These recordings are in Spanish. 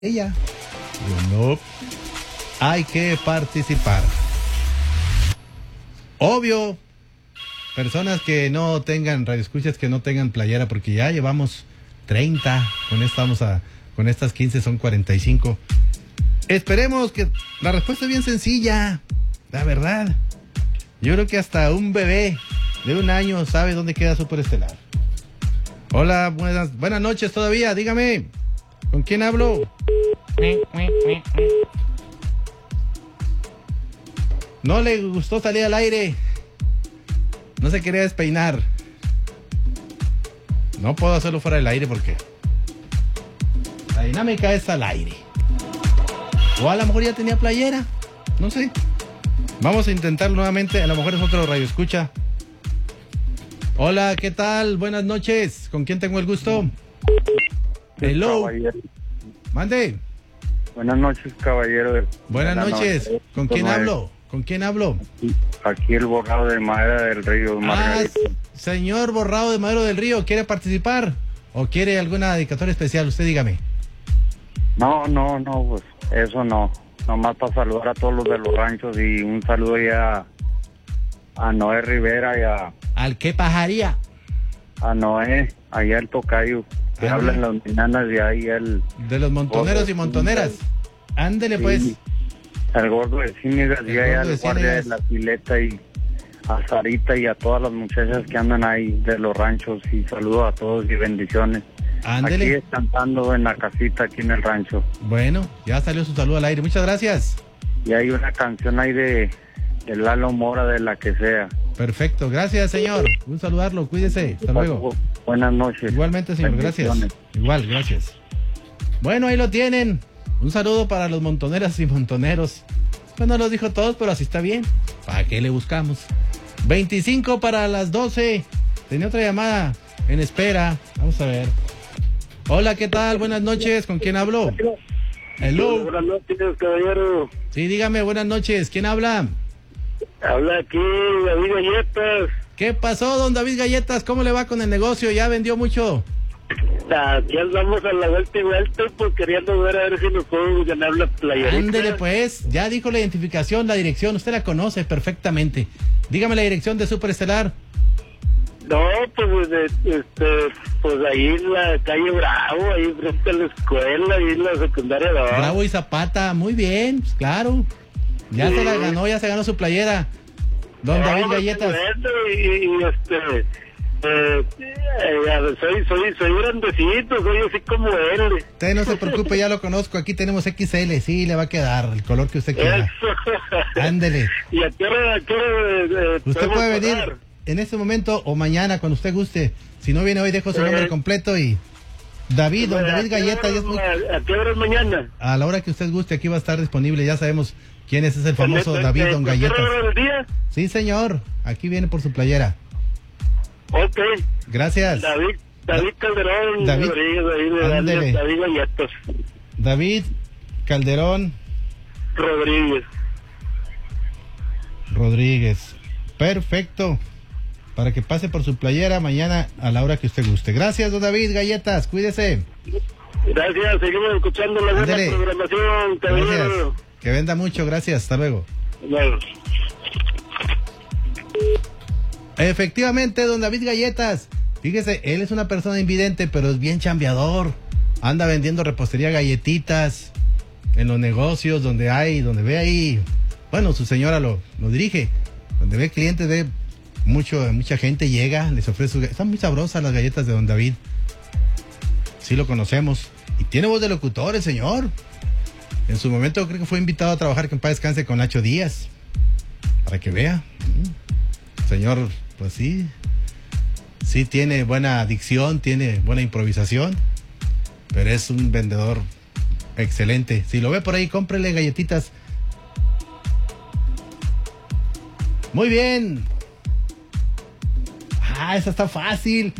ella. No, hay que participar. Obvio, personas que no tengan radioescuchas, que no tengan playera, porque ya llevamos 30, con estas 15 son 45. Esperemos que la respuesta es bien sencilla, la verdad. Yo creo que hasta un bebé de 1 año sabe dónde queda Superestelar. Hola, buenas noches todavía, dígame, ¿con quién hablo? No le gustó salir al aire. No se quería despeinar. No puedo hacerlo fuera del aire porque la dinámica es al aire. O a lo mejor ya tenía playera. No sé. Vamos a intentar nuevamente. A lo mejor es otro radioescucha. Hola, ¿qué tal? Buenas noches. ¿Con quién tengo el gusto? Hello. Mande. Buenas noches, caballero. Buenas noches. ¿Con quién hablo? ¿Con quién hablo? Aquí el Borrado de Madera del Río, Margarita. Señor Borrado de Madera del Río, ¿quiere participar? ¿O quiere alguna dedicatoria especial? Usted dígame. No, pues eso no. Nomás para saludar a todos los de los ranchos y un saludo ya a Noé Rivera y a... ¿Al qué pajaría? A Noé, allá el tocayo, que habla en las mañanas de ahí el... De los montoneros y montoneras. Ándele sí, pues. El gordo de Cíñigas y allá el guardia de la pileta y a Sarita y a todas las muchachas que andan ahí de los ranchos y saludo a todos y bendiciones. Ándele. Aquí descansando en la casita aquí en el rancho. Bueno, ya salió su saludo al aire. Muchas gracias. Y hay una canción ahí de Lalo Mora, de la que sea. Perfecto, gracias señor. Un saludarlo, cuídese. Hasta luego. Buenas noches. Igualmente señor, gracias. Igual, gracias. Bueno, ahí lo tienen. Un saludo para los montoneras y montoneros. Pues no los dijo todos, pero así está bien. ¿Para qué le buscamos? 25 para las 12. Tenía otra llamada en espera. Vamos a ver. Hola, ¿qué tal? Buenas noches. ¿Con quién hablo? Hello. Buenas noches, caballero. Sí, dígame, buenas noches. ¿Quién habla? Habla aquí David Galletas. ¿Qué pasó, don David Galletas? ¿Cómo le va con el negocio? ¿Ya vendió mucho? Aquí andamos a la vuelta y vuelta, pues queriendo ver a ver si nos podemos ganar la playerita. Ándele pues, ya dijo la identificación, la dirección, usted la conoce perfectamente. Dígame la dirección de Superestelar. No, pues pues ahí en la calle Bravo, ahí frente a la escuela, ahí en la secundaria de abajo. Bravo y Zapata, muy bien, pues claro. Ya sí. Ya se ganó su playera. Don David Galletas. Soy grandecito, soy así como él. Usted no se preocupe, ya lo conozco. Aquí tenemos XL, sí, le va a quedar el color que usted quiera. Ándele. ¿Y a qué hora usted puede venir en este momento o mañana, cuando usted guste. Si no viene hoy, dejo su nombre completo y... don David Galletas. ¿A qué hora es mañana? A la hora que usted guste, aquí va a estar disponible. Ya sabemos quién es el famoso David Don Galletas. ¿A qué hora del día? Sí, señor. Aquí viene por su playera. Ok. Gracias. David Calderón Rodríguez, David Galletas. David Calderón Rodríguez. Perfecto. Para que pase por su playera mañana a la hora que usted guste. Gracias, don David Galletas. Cuídese. Gracias. Seguimos escuchando la buena programación. Gracias. Que venda mucho. Gracias. Hasta luego. Bueno. Efectivamente, don David Galletas. Fíjese, él es una persona invidente, pero es bien chambeador. Anda vendiendo repostería, galletitas en los negocios donde ve ahí. Bueno, su señora lo dirige. Donde ve clientes, ve mucha gente, llega, les ofrece. Están muy sabrosas las galletas de don David. Sí lo conocemos. Y tiene voz de locutor el señor. En su momento creo que fue invitado a trabajar, que en paz descanse, con Nacho Díaz. Para que vea. Señor, pues sí tiene buena dicción, tiene buena improvisación, pero es un vendedor excelente. Si lo ve por ahí, cómprele galletitas. Muy bien. Esa está fácil.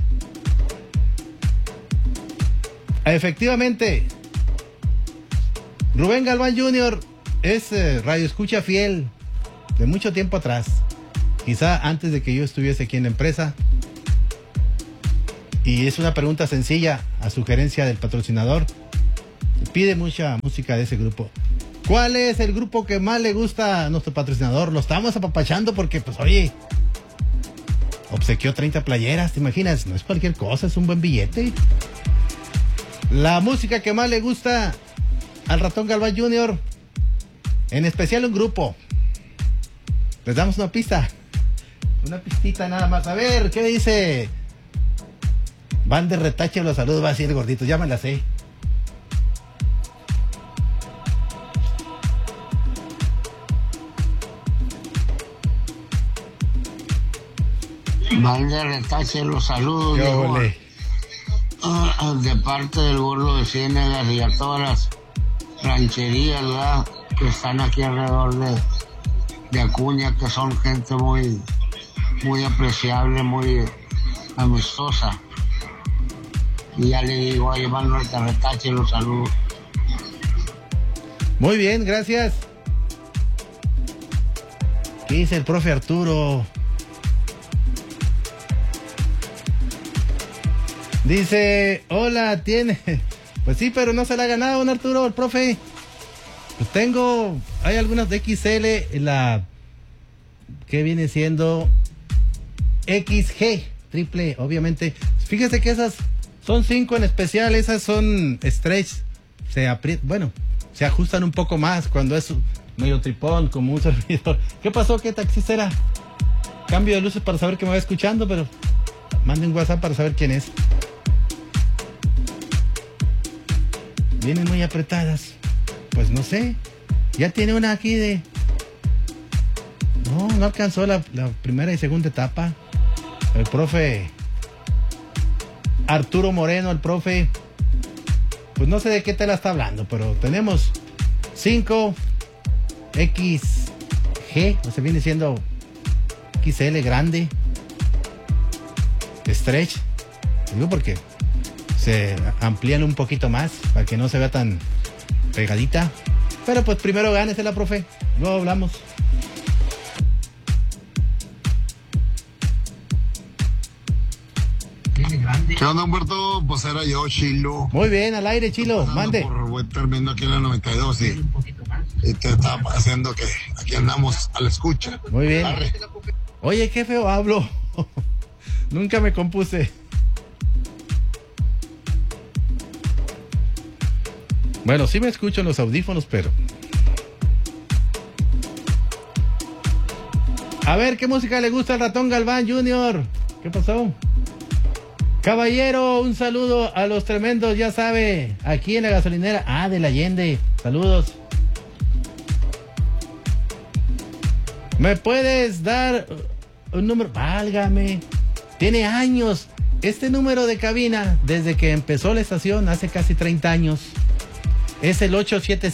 Efectivamente, Rubén Galván Jr. es radioescucha fiel de mucho tiempo atrás. Quizá antes de que yo estuviese aquí en la empresa. Y es una pregunta sencilla a sugerencia del patrocinador. Pide mucha música de ese grupo. ¿Cuál es el grupo que más le gusta a nuestro patrocinador? Lo estamos apapachando porque, pues, oye, obsequió 30 playeras, ¿te imaginas? No es cualquier cosa, es un buen billete. La música que más le gusta al Ratón Galván Jr., en especial un grupo. Les damos una pista. Una pistita nada más. A ver, ¿qué dice? Van de retache, los saludos, va a decir gordito, ya me la sé. Van de retache, los saludos, de parte del Gordo de Ciénegas y a todas las rancherías, ¿verdad?, que están aquí alrededor de Acuña, que son gente muy, muy apreciable, muy amistosa. Y ya le digo, ahí van de retache, los saludos. Muy bien, gracias. ¿Qué dice el profe Arturo? Dice, hola, tiene... Pues sí, pero no se la ha ganado, don Arturo, el profe. Pues hay algunas de XL, la que viene siendo XG, triple, obviamente. Fíjese que esas son 5 en especial, esas son stretch, se ajustan un poco más cuando es medio tripón, como un servidor. ¿Qué pasó? ¿Qué taxista era? Cambio de luces para saber que me va escuchando, pero mande un WhatsApp para saber quién es. Vienen muy apretadas. Pues no sé. Ya tiene una aquí de... No alcanzó la primera y segunda etapa. El profe Arturo Moreno, el profe... Pues no sé de qué tela está hablando, pero tenemos 5 XG, o sea, viene siendo XL grande, stretch. Digo porque se amplían un poquito más para que no se vea tan pegadita. Pero pues primero gánesela, profe. Luego hablamos. ¿Qué onda, Humberto? Pues era yo, Chilo. Muy bien, al aire, Chilo. Mande. Voy terminando aquí en la 92 y te estaba haciendo que aquí andamos a la escucha. Muy bien. Arre. Oye, qué feo hablo. Nunca me compuse. Bueno, sí me escucho en los audífonos, pero... A ver, ¿qué música le gusta al Ratón Galván Jr.? ¿Qué pasó? Caballero, un saludo a los tremendos, ya sabe, aquí en la gasolinera. De la Allende. Saludos. ¿Me puedes dar un número? Válgame. Tiene años. Este número de cabina, desde que empezó la estación, hace casi 30 años. Es el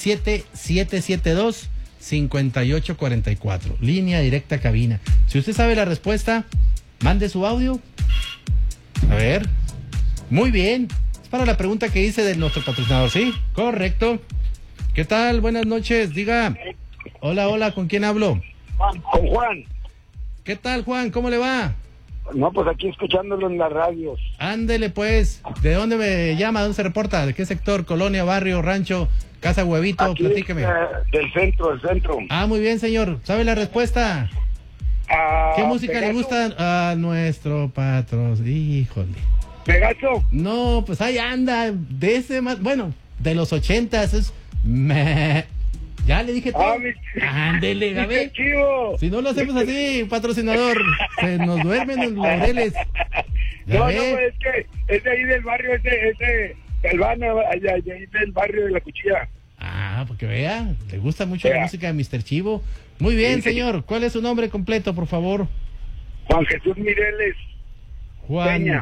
877-772-5844. Línea directa cabina. Si usted sabe la respuesta, mande su audio. A ver. Muy bien. Es para la pregunta que hice de nuestro patrocinador, ¿sí? Correcto. ¿Qué tal? Buenas noches. Diga. Hola, ¿con quién hablo? Con Juan. ¿Qué tal, Juan? ¿Cómo le va? No, pues aquí escuchándolo en las radios. Ándele, pues. ¿De dónde me llama? ¿Dónde se reporta? ¿De qué sector? ¿Colonia, barrio, rancho, casa, huevito? Aquí, platíqueme. Del centro. Muy bien, señor. ¿Sabe la respuesta? ¿Qué música Pegaso. le gusta a nuestro patrón? Híjole. ¿Pegaso? No, pues ahí anda. De ese más... Bueno, de los 80s es... Ya le dije todo. Ándele, Gabe. Si no lo hacemos así, patrocinador, se nos duermen los laureles. No, es que es de ahí del barrio, ese Galvana, allá ahí del barrio de La Cuchilla. Porque vea, le gusta mucho la música de Mr. Chivo. Muy bien, señor. ¿Cuál es su nombre completo, por favor? Juan Jesús Mireles Peña.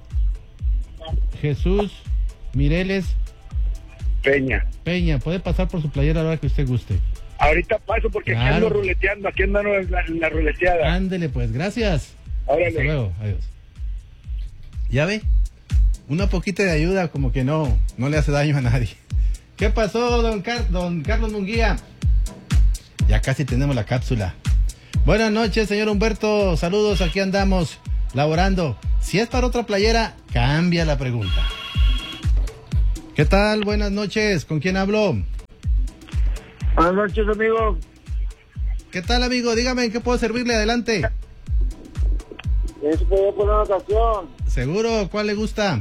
Jesús Mireles Peña. Puede pasar por su playera a la hora que usted guste. Ahorita paso porque aquí ando ruleteando, aquí ando en la ruleteada. Ándele, pues, gracias. Órale. Hasta luego, adiós. ¿Ya ve? Una poquita de ayuda como que no le hace daño a nadie. ¿Qué pasó, don Carlos Munguía? Ya casi tenemos la cápsula. Buenas noches, señor Humberto. Saludos, aquí andamos laborando. Si es para otra playera, cambia la pregunta. ¿Qué tal? Buenas noches. ¿Con quién hablo? Buenas noches, amigo. ¿Qué tal, amigo? Dígame, ¿en qué puedo servirle? Adelante. ¿Se puede poner una canción? ¿Seguro? ¿Cuál le gusta?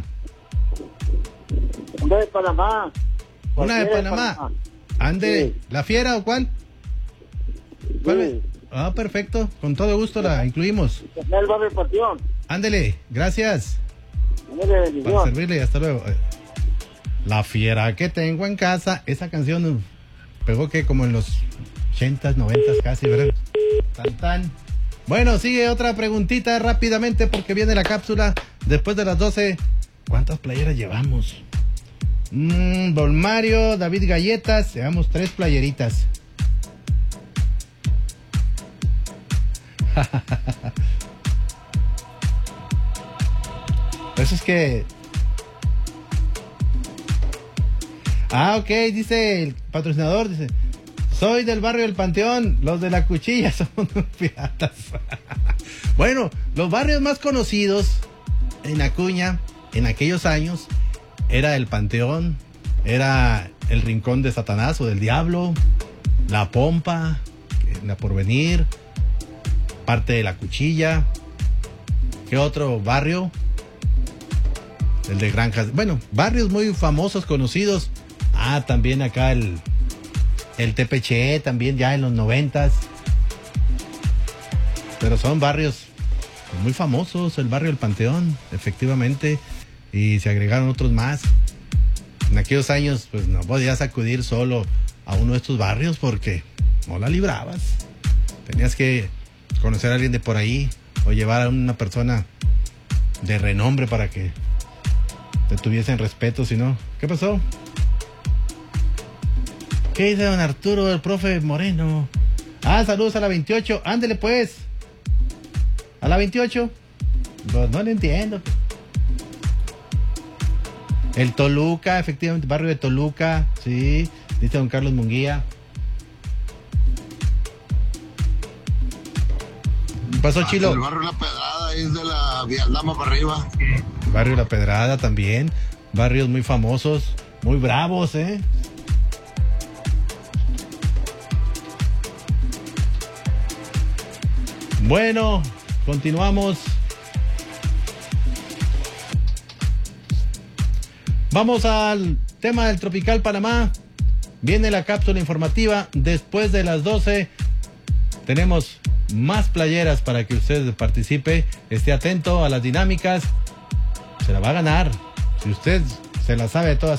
Una de Panamá. Una de Panamá. Ande, Sí. ¿La Fiera o cuál? ¿Cuál Sí. es? Ah, perfecto. Con todo gusto la incluimos. El barrio del Panteón. Ándele, gracias. Ándale, Para bendición. servirle y hasta luego. La Fiera que tengo en casa. Esa canción pegó que como en los 80s, 90s casi, ¿verdad? Tan tan. Bueno, sigue otra preguntita rápidamente porque viene la cápsula después de las 12. ¿Cuántas playeras llevamos? Don Mario, David Galletas, llevamos 3 playeritas. Eso es que... ok, dice el patrocinador, dice, soy del barrio del Panteón, los de la cuchilla son unos piratas. Bueno, los barrios más conocidos en Acuña, en aquellos años, era el Panteón, era el Rincón de Satanás o del Diablo, La Pompa, La Porvenir, parte de la Cuchilla. ¿Qué otro barrio? El de Granjas. Bueno, barrios muy famosos, conocidos. También acá el Tepeche, también ya en los 90s. Pero son barrios muy famosos, el barrio del Panteón, efectivamente. Y se agregaron otros más. En aquellos años, pues no podías acudir solo a uno de estos barrios porque no la librabas. Tenías que conocer a alguien de por ahí o llevar a una persona de renombre para que te tuviesen respeto, si no. ¿Qué pasó? ¿Qué dice don Arturo, el profe Moreno? Saludos a la 28. Ándele pues. ¿A la 28? Pues no le entiendo. El Toluca, efectivamente, barrio de Toluca, sí, dice don Carlos Munguía. ¿Qué pasó, Chilo? El barrio La Pedrada es de la Vialdama para arriba. Barrio La Pedrada también, barrios muy famosos, muy bravos, ¿eh? Bueno, continuamos. Vamos al tema del Tropical Panamá. Viene la cápsula informativa. Después de las 12 tenemos más playeras para que usted participe. Esté atento a las dinámicas. Se la va a ganar. Si usted se la sabe todas.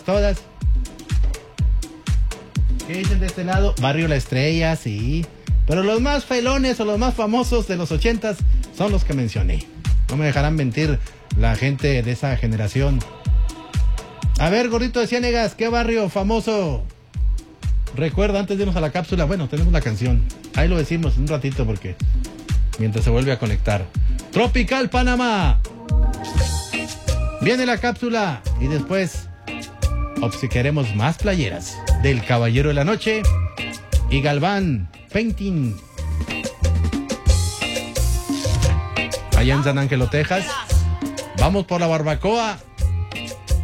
¿Qué dicen de este lado? Barrio La Estrella, sí. Pero los más felones o los más famosos de los 80s son los que mencioné. No me dejarán mentir la gente de esa generación. A ver, Gordito de Ciénegas, ¿qué barrio famoso recuerda antes de irnos a la cápsula? Bueno, tenemos la canción. Ahí lo decimos un ratito porque mientras se vuelve a conectar. Tropical Panamá. Viene la cápsula y después obsequiaremos más playeras del Caballero de la Noche y Galván Painting. Allá en San Ángelo, Texas. Vamos por la barbacoa.